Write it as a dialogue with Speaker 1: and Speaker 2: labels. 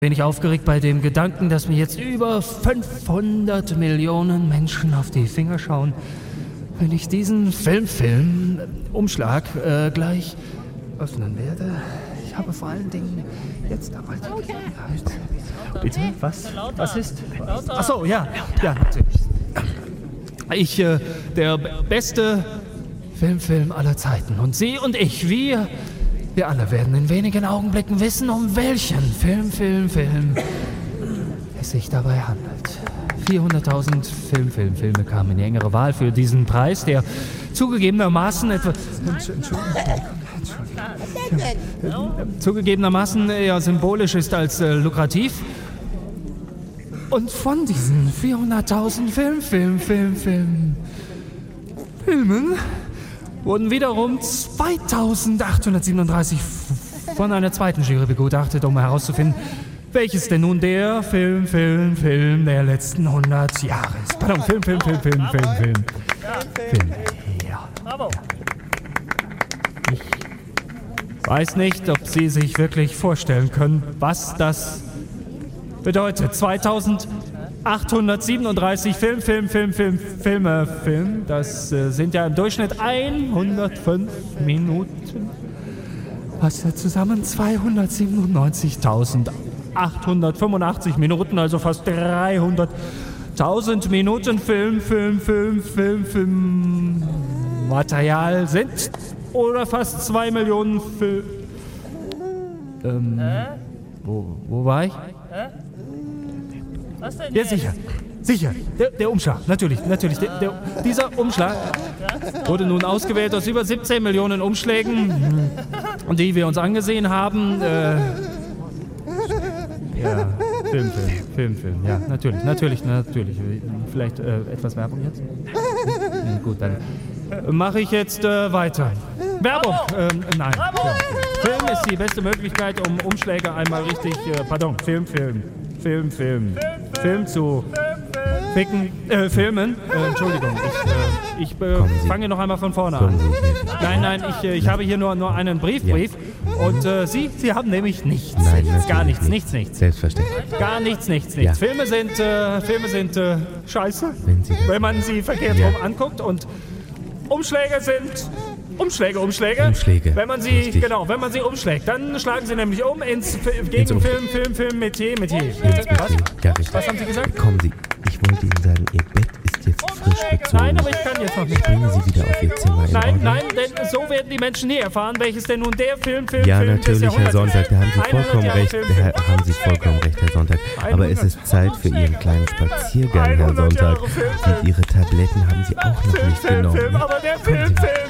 Speaker 1: Wenig aufgeregt bei dem Gedanken, dass mir jetzt über 500 Millionen Menschen auf die Finger schauen, wenn ich diesen Umschlag gleich öffnen werde. Ich habe vor allen Dingen jetzt einmal die Gelegenheit. Bitte? Was ist? Achso, ja, natürlich. Der beste Film aller Zeiten. Und Sie und ich, wir alle werden in wenigen Augenblicken wissen, um welchen Film es sich dabei handelt. 400.000 Filme kamen in die engere Wahl für diesen Preis, der zugegebenermaßen eher symbolisch ist als lukrativ. Und von diesen 400.000 Filmen wurden wiederum 2.837 von einer zweiten Jury begutachtet, um herauszufinden, welches denn nun der Film der letzten 100 Jahre ist. Pardon, Film. Ja. Ich weiß nicht, ob Sie sich wirklich vorstellen können, was das bedeutet. 2.837 Filme. Das sind ja im Durchschnitt 105 Minuten. Was ja zusammen 297.885 Minuten, also fast 300.000 Minuten Material sind. Oder fast 2 Millionen Wo war ich?
Speaker 2: Was denn
Speaker 1: Ja,
Speaker 2: jetzt?
Speaker 1: sicher. Der Umschlag, natürlich. Dieser Umschlag wurde nun ausgewählt aus über 17 Millionen Umschlägen, die wir uns angesehen haben. Ja, Film. Ja, natürlich. Vielleicht etwas Werbung jetzt? Gut, dann mache ich jetzt weiter. Werbung! Nein. Film ist die beste Möglichkeit, um Umschläge einmal richtig... Film zu filmen. Entschuldigung, ich fange noch einmal von vorne an. Nein, ich habe hier nur einen Brief. Und Sie haben nämlich nichts.
Speaker 3: Nein,
Speaker 1: gar nichts.
Speaker 3: Selbstverständlich.
Speaker 1: Gar nichts.
Speaker 3: Ja.
Speaker 1: Filme sind scheiße, wenn man sie verkehrt rum anguckt. Und Umschläge sind... Umschläge. Wenn man sie umschlägt, dann schlagen sie nämlich um gegen Film-Metier. Was haben Sie gesagt?
Speaker 3: Kommen Sie, ich wollte Ihnen sagen, Ihr Bett ist jetzt frisch bezogen.
Speaker 1: Nein, aber ich kann jetzt noch nicht.
Speaker 3: Ich bringe Sie wieder auf Ihr Zimmer in Ordnung.
Speaker 1: Nein, denn so werden die Menschen nie erfahren, welches denn nun der Film
Speaker 3: Ja,
Speaker 1: des
Speaker 3: natürlich, Herr
Speaker 1: Jahrhunderts
Speaker 3: Sonntag, da haben Sie
Speaker 1: 100
Speaker 3: vollkommen
Speaker 1: Jahre
Speaker 3: recht. Herr Sonntag. Aber es ist Zeit für Ihren kleinen Spaziergang, Herr
Speaker 1: 100 Jahre
Speaker 3: Sonntag.
Speaker 1: Film.
Speaker 3: Und Ihre Tabletten haben Sie auch noch nicht genommen.
Speaker 1: Aber der Film